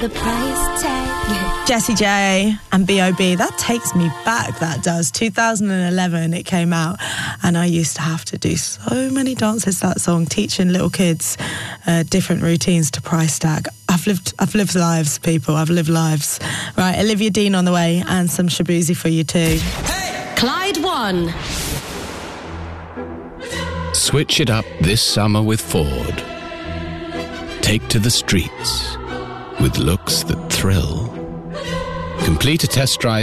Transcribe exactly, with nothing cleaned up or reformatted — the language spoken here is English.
The price tag. Jessie J and B O B, that takes me back, that does. two thousand eleven it came out, and I used to have to do so many dances to that song, teaching little kids uh, different routines to Price Tag. I've lived I've lived lives, people, I've lived lives. Right, Olivia Dean on the way, and some Shabuzi for you too. Hey! Clyde One. Switch it up this summer with Ford. Take to the streets with looks that thrill. Complete a test drive